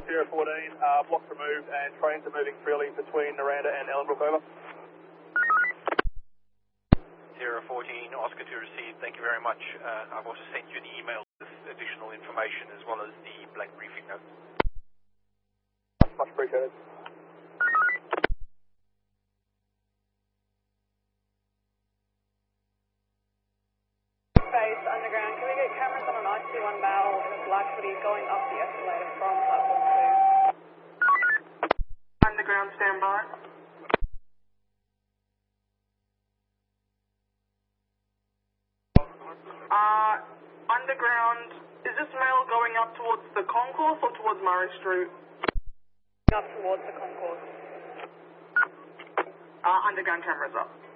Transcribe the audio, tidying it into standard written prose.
Sierra 14, blocks removed and trains are moving freely between Naranda and Ellenbrook, over. Sierra 14, Oscar to receive, thank you very much. I've also sent you an email with additional information as well as the blank briefing note. Much appreciated. Base underground, can we get cameras on an IC1 male in a black hoodie going up the escalator from platform 2? Underground, stand by. Underground, is this male going up towards the concourse or towards Murray Street? Up towards the concourse. Underground cameras up.